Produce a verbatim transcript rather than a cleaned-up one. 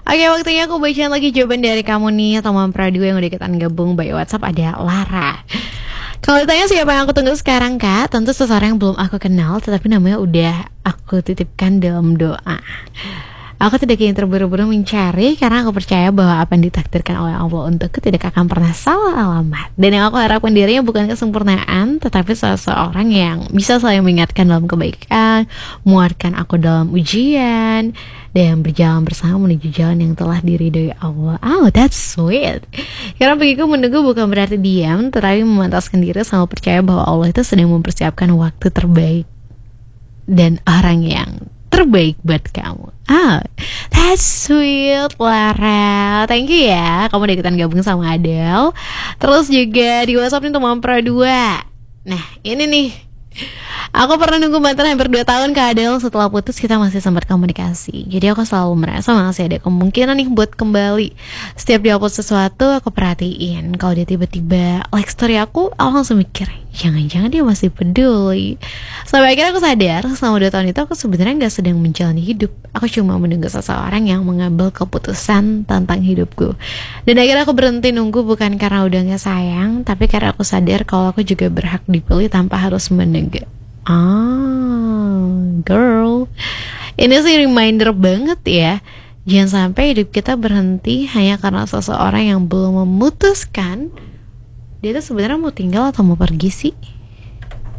Oke, waktunya aku bacain lagi jawaban dari kamu nih, teman Pradua yang udah ikutan gabung by WhatsApp. Ada Lara. Kalau ditanya siapa yang aku tunggu sekarang, Kak, tentu seseorang yang belum aku kenal, tetapi namanya udah aku titipkan dalam doa. Aku tidak ingin terburu-buru mencari, karena aku percaya bahwa apa yang ditakdirkan oleh Allah untukku tidak akan pernah salah alamat. Dan yang aku harapkan dirinya bukan kesempurnaan, tetapi seseorang yang bisa selalu mengingatkan dalam kebaikan, menguatkan aku dalam ujian, dan berjalan bersama menuju jalan yang telah diridhoi Allah. Oh, that's sweet. Karena bagiku menunggu bukan berarti diam, tetapi memantaskan diri sama percaya bahwa Allah itu sedang mempersiapkan waktu terbaik dan orang yang terbaik buat kamu. Ah, that's sweet, Lara. Thank you ya, kamu udah ikutan gabung sama Adele. Terus juga di WhatsApp nih teman Pradua. Nah, ini nih, aku pernah nunggu mantan hampir dua tahun ke Adele. Setelah putus kita masih sempat komunikasi. Jadi aku selalu merasa masih ada kemungkinan nih buat kembali. Setiap dia upload sesuatu aku perhatiin. Kalau dia tiba-tiba like story aku, aku langsung mikir, jangan-jangan dia masih peduli. Sampai akhirnya aku sadar, selama dua tahun itu aku sebenarnya gak sedang menjalani hidup. Aku cuma menunggu seseorang yang mengambil keputusan tentang hidupku. Dan akhirnya aku berhenti nunggu bukan karena udah gak sayang, tapi karena aku sadar kalau aku juga berhak dipilih tanpa harus menunggu. Ah, girl, ini sih reminder banget ya. Jangan sampai hidup kita berhenti hanya karena seseorang yang belum memutuskan dia tuh sebenarnya mau tinggal atau mau pergi sih.